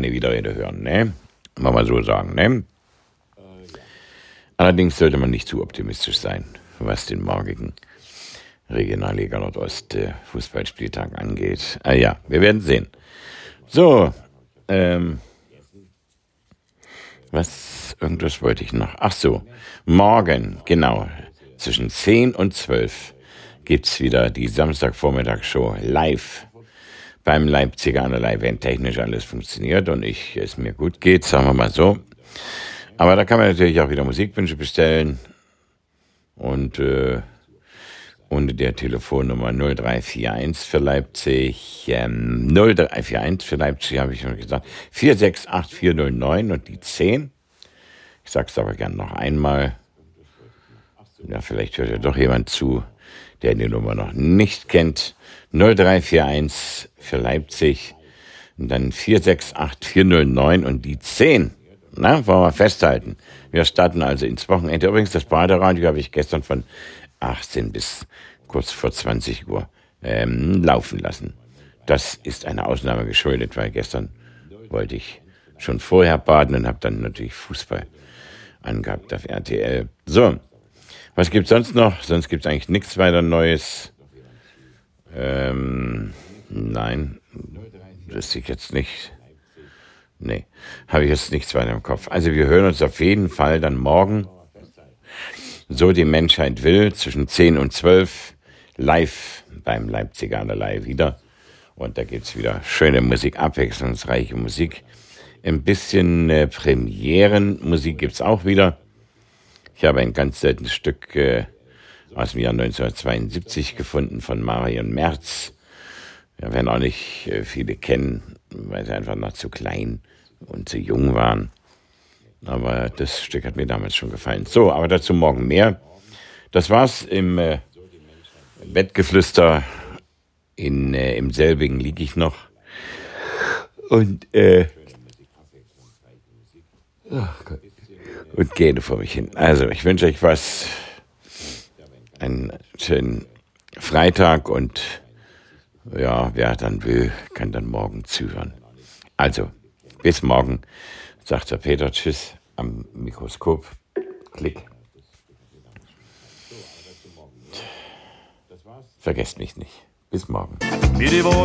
keine Widerrede hören, ne? Mal so sagen, ne? Allerdings sollte man nicht zu optimistisch sein, was den morgigen Regionalliga Nordost Fußballspieltag angeht. Ja, wir werden sehen. So, irgendwas wollte ich noch. Ach so, morgen, genau, zwischen 10 und 12 gibt's wieder die Samstagvormittagsshow live beim Leipziger Anderlei, wenn technisch alles funktioniert und es mir gut geht, sagen wir mal so. Aber da kann man natürlich auch wieder Musikwünsche bestellen und unter der Telefonnummer 0341 für Leipzig, 0341 für Leipzig, habe ich schon gesagt, 468409 und die 10. Ich sag's aber gern noch einmal. Ja, vielleicht hört ja doch jemand zu, der die Nummer noch nicht kennt. 0341 für Leipzig und dann 468409 und die 10. Na, wollen wir festhalten. Wir starten also ins Wochenende. Übrigens, das Baderadio habe ich gestern von 18 bis kurz vor 20 Uhr laufen lassen. Das ist einer Ausnahme geschuldet, weil gestern wollte ich schon vorher baden und habe dann natürlich Fußball angehabt auf RTL. So, was gibt's sonst noch? Sonst gibt's eigentlich nichts weiter Neues. Nein, wüsste ich jetzt nicht. Nee, habe ich jetzt nichts weiter im Kopf. Also wir hören uns auf jeden Fall dann morgen, so die Menschheit will, zwischen 10 und 12 live beim Leipziger Anderlei wieder. Und da gibt's wieder schöne Musik, abwechslungsreiche Musik. Ein bisschen Premierenmusik gibt's auch wieder. Ich habe ein ganz seltenes Stück aus dem Jahr 1972 gefunden von Marion Merz. Ja, werden auch nicht viele kennen, weil sie einfach noch zu klein und zu jung waren. Aber das Stück hat mir damals schon gefallen. So, aber dazu morgen mehr. Das war's im Bettgeflüster. Im selbigen liege ich noch. Und gehe vor mich hin. Also, ich wünsche euch einen schönen Freitag und ja, wer dann will, kann dann morgen zuhören. Also, bis morgen, sagt der Peter. Tschüss am Mikroskop. Klick. Vergesst mich nicht. Bis morgen.